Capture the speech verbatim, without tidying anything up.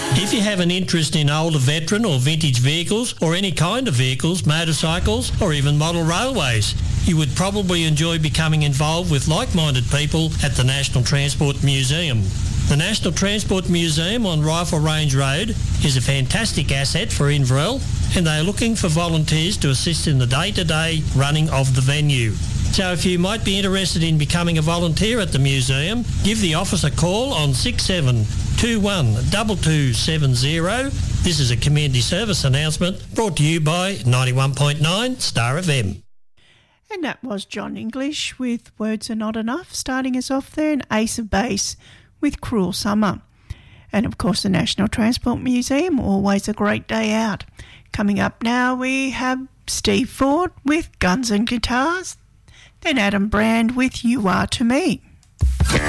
If you have an interest in older veteran or vintage vehicles or any kind of vehicles, motorcycles or even model railways, you would probably enjoy becoming involved with like-minded people at the National Transport Museum. The National Transport Museum on Rifle Range Road is a fantastic asset for Inverell, and they are looking for volunteers to assist in the day-to-day running of the venue. So if you might be interested in becoming a volunteer at the museum, give the office a call on six seven two one two two seven zero. This is a community service announcement brought to you by ninety-one point nine Star F M. And that was John English with Words Are Not Enough, starting us off there, and Ace of Base with Cruel Summer. And of course the National Transport Museum, always a great day out. Coming up now we have Steve Ford with Guns and Guitars, then Adam Brand with You Are To Me.